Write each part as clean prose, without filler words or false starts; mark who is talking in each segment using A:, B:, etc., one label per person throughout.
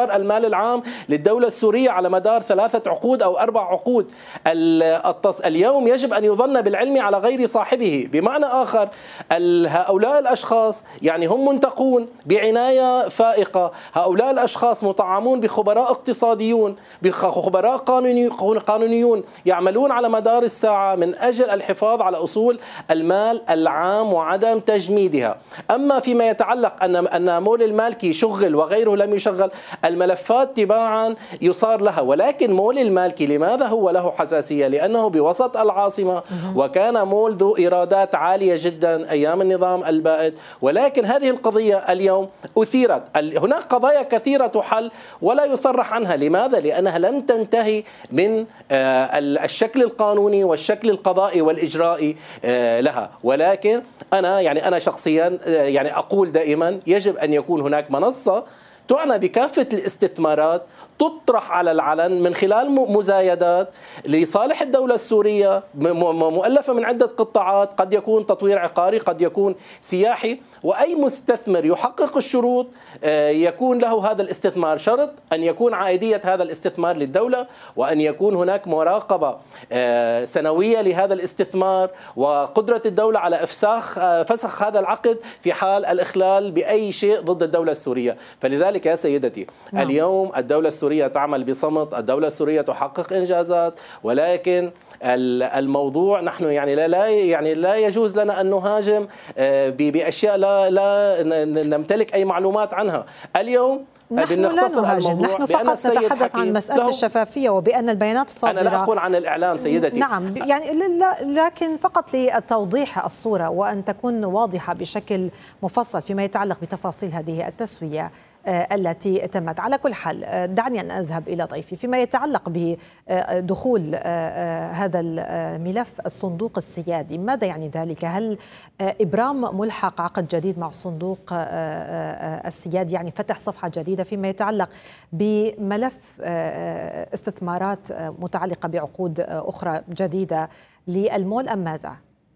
A: مدار المال العام للدولة السورية على مدار 3 عقود أو 4 عقود. اليوم يجب أن يظن بالعلم على غير صاحبه. بمعنى آخر، هؤلاء الأشخاص يعني هم منتقون بعناية فائقة، هؤلاء الأشخاص مطعمون بخبراء اقتصاديون، بخبراء قانونيون يعملون على مدار الساعة من أجل الحفاظ على أصول المال العام وعدم تجميدها. أما فيما يتعلق أن مول المالكي شغل وغيره لم يشغل، الملفات تباعا يصار لها. ولكن مول المالكي لماذا هو له حساسية؟ لأنه بوسط العاصمة، وكان مول ذو إيرادات عالية جدا أيام النظام البائد. ولكن هذه القضية اليوم أثيرت، هناك قضايا كثيرة تحل ولا يصرح عنها. لماذا؟ لأنها لم تنتهي من الشكل القانوني والشكل القضائي والإجرائي لها. ولكن أنا شخصيا أقول دائما يجب أن يكون هناك منصة تعنى بكافة الاستثمارات تطرح على العلن من خلال مزايدات لصالح الدولة السورية، مؤلفة من عدة قطاعات، قد يكون تطوير عقاري، قد يكون سياحي، وأي مستثمر يحقق الشروط يكون له هذا الاستثمار. شرط أن يكون عائدية هذا الاستثمار للدولة، وأن يكون هناك مراقبة سنوية لهذا الاستثمار، وقدرة الدولة على فسخ هذا العقد في حال الإخلال بأي شيء ضد الدولة السورية. فلذلك يا سيدتي، اليوم الدولة السورية تعمل بصمت، الدولة السورية تحقق إنجازات، ولكن الموضوع نحن لا يجوز لنا أن نهاجم بأشياء لا نمتلك أي معلومات عنها. اليوم
B: نحن لا نهاجم، نحن فقط نتحدث عن مسألة الشفافية، وبأن البيانات الصادرة.
A: أنا لا أقول عن الإعلام سيدتي.
B: نعم، لكن فقط لتوضيح الصورة وأن تكون واضحة بشكل مفصل فيما يتعلق بتفاصيل هذه التسوية التي تمت. على كل حال، دعني أن أذهب إلى ضيفي فيما يتعلق بدخول هذا الملف الصندوق السيادي. ماذا يعني ذلك؟ هل إبرام ملحق عقد جديد مع صندوق السيادي، يعني فتح صفحة جديدة فيما يتعلق بملف استثمارات متعلقة بعقود أخرى جديدة للمول، أم ماذا؟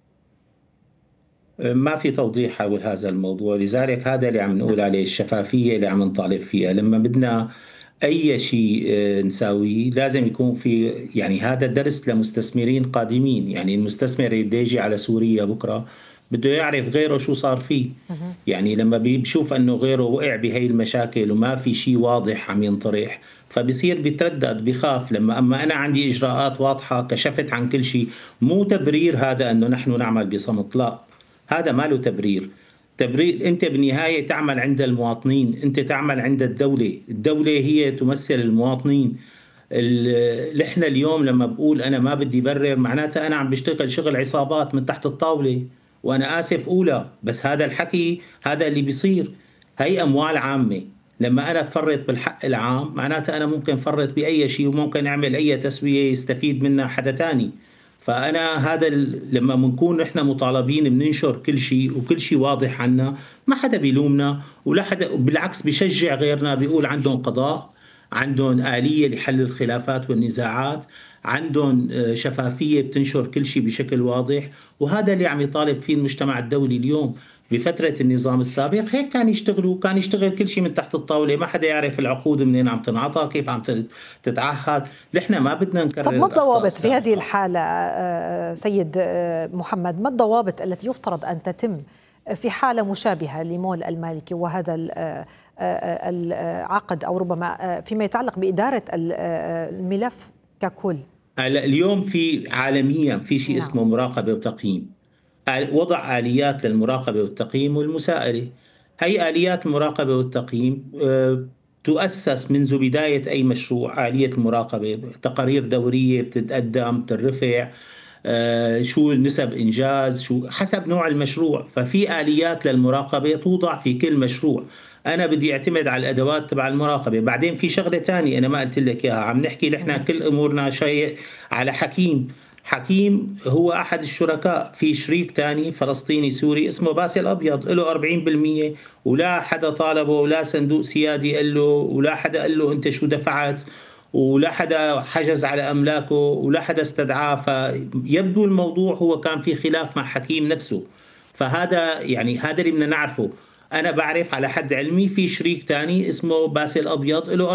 C: ما في توضيح حول هذا الموضوع، لذلك هذا اللي عم نقول عليه الشفافية اللي عم نطالب فيها. لما بدنا أي شيء نساويه لازم يكون في هذا درس لمستثمرين قادمين. المستثمر اللي بده يجي على سوريا بكرة بده يعرف غيره شو صار فيه. لما بيشوف أنه غيره وقع بهي المشاكل وما في شيء واضح عم ينطرح، فبصير بيتردد بيخاف. أما أنا عندي إجراءات واضحة، كشفت عن كل شيء. مو تبرير هذا أنه نحن نعمل بصمت، لا، هذا ما له تبرير. أنت بالنهاية تعمل عند المواطنين، أنت تعمل عند الدولة هي تمثل المواطنين. نحن اليوم لما بقول أنا ما بدي برر، معناتها أنا عم بشتغل شغل عصابات من تحت الطاولة، وأنا آسف أولى، بس هذا الحكي هذا اللي بيصير. هي أموال عامة، لما أنا بفرط بالحق العام معناتها أنا ممكن فرط بأي شيء، وممكن أعمل أي تسوية يستفيد منها حدا تاني. فأنا هذا لما بنكون نحن مطالبين بننشر كل شيء وكل شيء واضح عنا، ما حدا بيلومنا ولا حدا، بالعكس بيشجع غيرنا، بيقول عندهم قضاء، عندهم آلية لحل الخلافات والنزاعات، عندهم شفافية بتنشر كل شيء بشكل واضح. وهذا اللي عم يطالب فيه المجتمع الدولي اليوم. بفترة النظام السابق هيك كان يشتغل كل شيء من تحت الطاولة، ما حدا يعرف العقود منين عم تنعطى، كيف عم تتعهد. نحن ما بدنا نكرر.
B: طب ما الضوابط في هذه الحالة سيد محمد؟ ما الضوابط التي يفترض أن تتم في حالة مشابهة لمول المالكي وهذا العقد، أو ربما فيما يتعلق بإدارة الملف ككل؟
C: اليوم في عالميا في شيء اسمه مراقبة وتقييم، وضع آليات للمراقبة والتقييم والمساءلة. هي آليات المراقبة والتقييم تؤسس منذ بداية أي مشروع. آلية المراقبة تقارير دورية بتتقدم، بترفع، شو نسب إنجاز، شو حسب نوع المشروع. ففي آليات للمراقبة توضع في كل مشروع. أنا بدي أعتمد على الأدوات تبع المراقبة. بعدين في شغلة تانية أنا ما قلت لك إياها، عم نحكي نحن كل أمورنا شيء على حكيم هو أحد الشركاء. في شريك تاني فلسطيني سوري اسمه باسل الأبيض، له 40%، ولا حدا طالبه، ولا صندوق سيادي قال له، ولا حدا قال له أنت شو دفعت، ولا حدا حجز على أملاكه، ولا حدا استدعاه. فيبدو الموضوع هو كان في خلاف مع حكيم نفسه. فهذا هذا اللي بدنا نعرفه. أنا بعرف على حد علمي في شريك تاني اسمه باسل الأبيض له